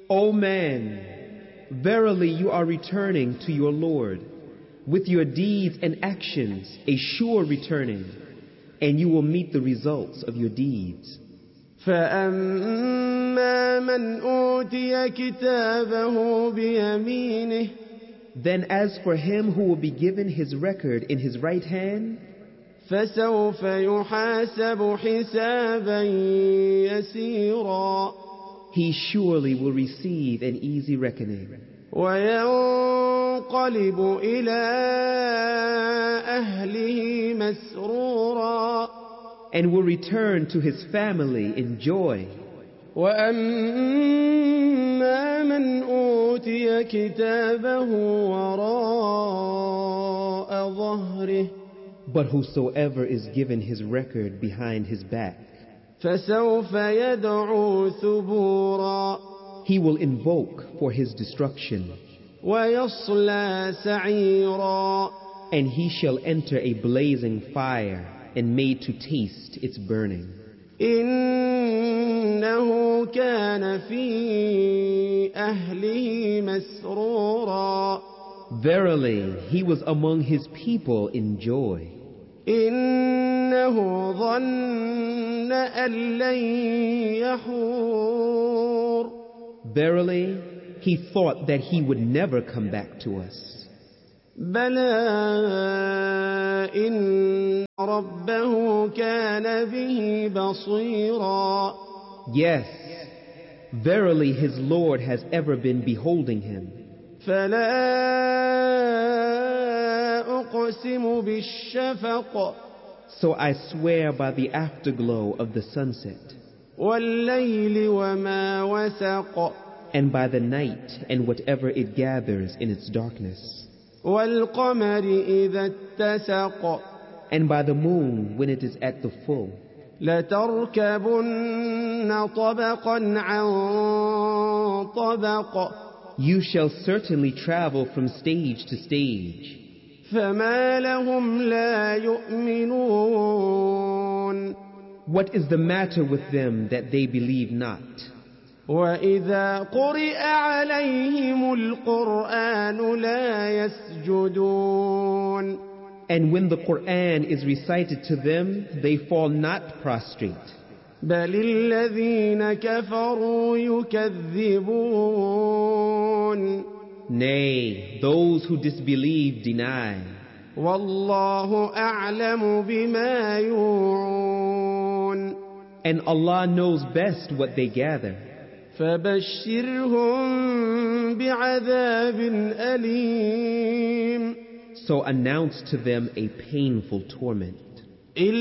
O man, verily you are returning to your Lord, with your deeds and actions a sure returning, and you will meet the results of your deeds. فَأَمَّا مَنْ أُوتِيَ كِتَابَهُ بِيَمِينِهِ Then as for him who will be given his record in his right hand, فَسَوْفَ يُحَاسَبُ حِسَابًا يَسِيرًا he surely will receive an easy reckoning, وَيَنْقَلِبُ إِلَىٰ أَهْلِهِ مَسْرُورًا and will return to his family in joy. وَأَمَّا مَنْ أُوتِيَ كِتَابَهُ وَرَاءَ ظَهْرِهِ But whosoever is given his record behind his back, فَسَوْفَ يَدْعُو ثُبُورًا he will invoke for his destruction, وَيَصْلَى سَعِيرًا and he shall enter a blazing fire and made to taste its burning. إِنَّهُ كَانَ فِي أَهْلِهِ مَسْرُورًا Verily, he was among his people in joy. إِنَّهُ ظَنَّ أَن لَّن يَحُورَ Verily, he thought that he would never come back to us. بَلَىٰ إِنَّ رَبَّهُ كَانَ بِهِ بَصِيرًا Yes, verily his Lord has ever been beholding him. فَلَا أُقْسِمُ بِالشَّفَقِ So I swear by the afterglow of the sunset, وَاللَّيْلِ وَمَا وَسَقَ and by the night and whatever it gathers in its darkness, وَالْقَمَرِ إِذَا اتَّسَقَ and by the moon when it is at the full. لَتَرْكَبُنَّ طَبَقًا عَنْ طَبَقٍ You shall certainly travel from stage to stage. فَمَا لَهُمْ لَا يُؤْمِنُونَ What is the matter with them that they believe not? وَإِذَا قُرِئَ عَلَيْهِمُ الْقُرْآنُ لَا يَسْجُدُونَ And when the Quran is recited to them, they fall not prostrate. بَلِ الَّذِينَ كَفَرُوا يُكَذِّبُونَ Nay, those who disbelieve deny. وَاللَّهُ أَعْلَمُ بِمَا يُوعُونَ And Allah knows best what they gather. فَبَشِّرْهُم بِعَذَابٍ أَلِيمٍ So announce to them a painful torment.